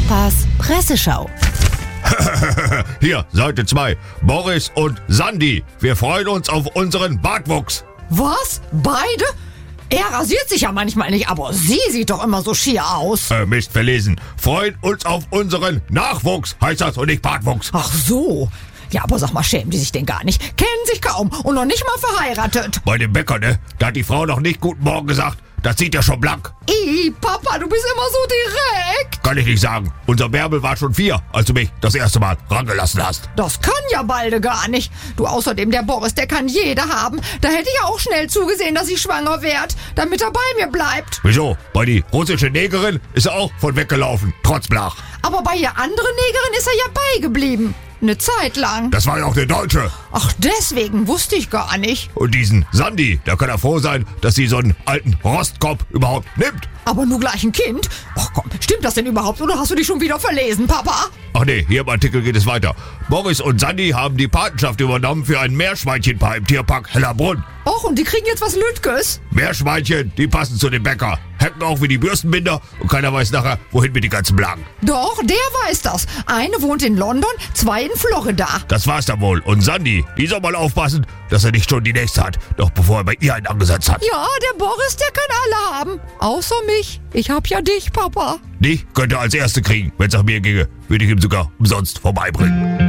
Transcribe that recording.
Papas Presseschau. Hier, Seite 2. Boris und Sandy. Wir freuen uns auf unseren Bartwuchs. Was? Beide? Er rasiert sich ja manchmal nicht, aber sie sieht doch immer so schier aus. Mist, verlesen. Freuen uns auf unseren Nachwuchs, heißt das, und nicht Bartwuchs. Ach so. Ja, aber sag mal, schämen die sich denn gar nicht? Kennen sich kaum und noch nicht mal verheiratet. Bei dem Bäcker, ne? Da hat die Frau noch nicht Guten Morgen gesagt. Das sieht ja schon blank. Papa, du bist immer so direkt. Kann ich nicht sagen. Unser Bärbel war schon 4, als du mich das erste Mal rangelassen hast. Das kann ja Balde gar nicht. Du, außerdem, der Boris, der kann jede haben. Da hätte ich auch schnell zugesehen, dass ich schwanger werd, damit er bei mir bleibt. Wieso? Bei die russische Negerin ist er auch von weggelaufen, trotz Blach. Aber bei der anderen Negerin ist er ja beigeblieben. Eine Zeit lang. Das war ja auch der Deutsche. Ach, deswegen wusste ich gar nicht. Und diesen Sandy, da kann er froh sein, dass sie so einen alten Rostkopf überhaupt nimmt. Aber nur gleich ein Kind? Ach komm, stimmt das denn überhaupt oder hast du dich schon wieder verlesen, Papa? Ach nee, hier im Artikel geht es weiter. Boris und Sandy haben die Patenschaft übernommen für ein Meerschweinchenpaar im Tierpark Hellerbrunn. Och, und die kriegen jetzt was Lütges? Meerschweinchen, die passen zu dem Bäcker. Hacken auch wie die Bürstenbinder und keiner weiß nachher, wohin mit den ganzen Blagen. Doch, der weiß das. Eine wohnt in London, 2 in Florida. Das war's dann wohl. Und Sandy, die soll mal aufpassen, dass er nicht schon die nächste hat, noch bevor er bei ihr einen angesetzt hat. Ja, der Boris, der kann alle haben. Außer mich. Ich hab ja dich, Papa. Die könnte er als Erste kriegen. Wenn's nach mir ginge, würde ich ihm sogar umsonst vorbeibringen.